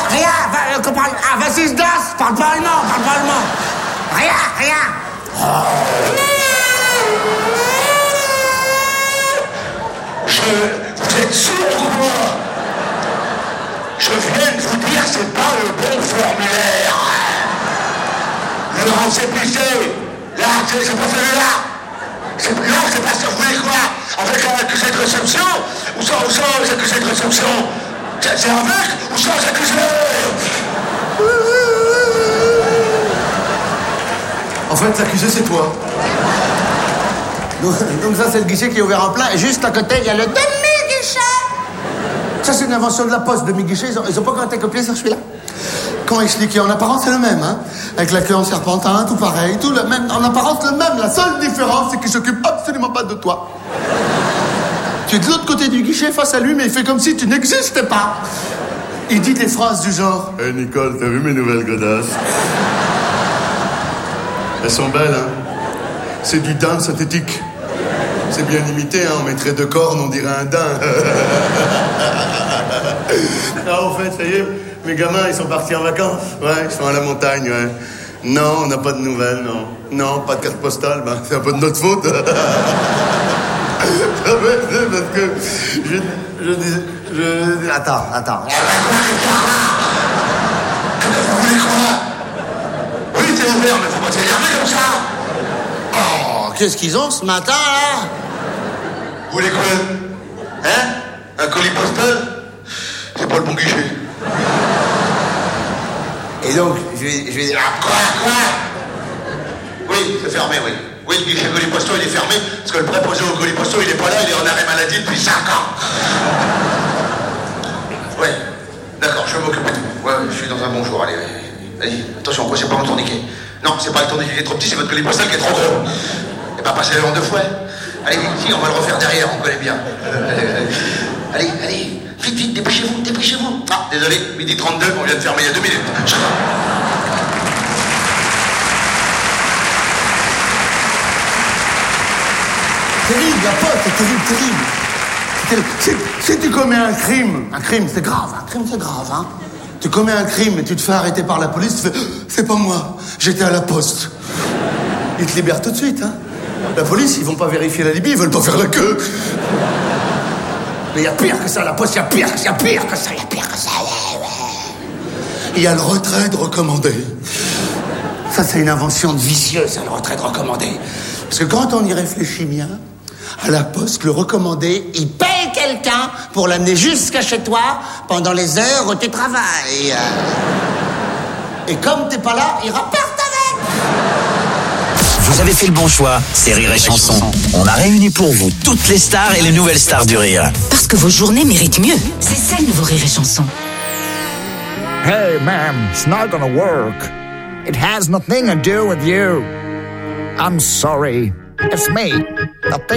Was ist das? Parle pas allemand. Rien. Vous êtes sourd ou quoi? Je viens de vous dire, c'est pas le bon formulaire. Le récépissé, là, c'est pas celui-là. Non, c'est pas ça, vous voulez quoi? Avec un accusé de réception ou sans accusé de réception? C'est avec ou sans accusé? En fait, l'accusé, c'est toi. Donc ça, c'est le guichet qui est ouvert en plein. Et juste à côté, il y a le demi-guichet. Ça, c'est une invention de la Poste, demi-guichet. Ils ont pas encore été copiés sur celui-là. Comment expliquer? En apparence, c'est le même, hein. Avec la queue en serpentin, tout pareil, tout le même. En apparence, le même. La seule différence, c'est qu'il s'occupe absolument pas de toi. Tu es de l'autre côté du guichet face à lui, mais il fait comme si tu n'existais pas. Il dit des phrases du genre: Hey Nicole, t'as vu mes nouvelles godasses? Elles sont belles, hein. C'est du daim synthétique. C'est bien imité, hein. On mettrait 2 cornes, on dirait un daim. Ah, en fait, ça y est, mes gamins, ils sont partis en vacances. Ouais, ils sont à la montagne, ouais. Non, on n'a pas de nouvelles, non. Non, pas de carte postale, ben, c'est un peu de notre faute. Parce que je... Attends. Vous voulez quoi? Oui, c'est ouvert, mais faut pas s'énerver comme ça. Oh, qu'est-ce qu'ils ont ce matin, là? Vous voulez quoi? Hein? Un colis postal? C'est pas le bon guichet. Et donc, je vais dire... Quoi? Oui, c'est fermé, oui. Oui, le guichet colis postaux, il est fermé, parce que le préposé au colis postaux, il est pas là, il est en arrêt maladie depuis 5 ans. Ouais, d'accord, je vais m'occuper de vous. Ouais, je suis dans un bon jour, allez. Attention, quoi, c'est pas mon tourniquet. Non, c'est pas le tourniquet qui est trop petit, c'est votre colis postal qui est trop gros. Et pas passer le long 2 fois. Allez, si, on va le refaire derrière, on connaît bien. Allez, vite, dépêchez-vous. Ah, désolé, 12h32, on vient de fermer il y a 2 minutes. Terrible, la Poste, c'est terrible. Si tu commets un crime, c'est grave, hein. Tu commets un crime et tu te fais arrêter par la police, tu fais: c'est pas moi, j'étais à la Poste. Ils te libèrent tout de suite, hein. La police, ils vont pas vérifier la Libye, ils veulent pas faire la queue. Mais il y a pire que ça, la Poste, il y a pire que ça. Il y a le retrait de recommandé. Ça, c'est une invention de vicieux, ça, le retrait de recommandé. Parce que quand on y réfléchit bien, à la Poste, le recommandé, il paye quelqu'un pour l'amener jusqu'à chez toi pendant les heures où tu travailles. Et comme t'es pas là, il rapporte avec. Vous avez fait le bon choix, c'est Rire et Chanson. On a réuni pour vous toutes les stars et les nouvelles stars du rire. Parce que vos journées méritent mieux. C'est ça le nouveau Rire et Chanson. Hey, ma'am, it's not gonna work. It has nothing to do with you. I'm sorry. It's me. The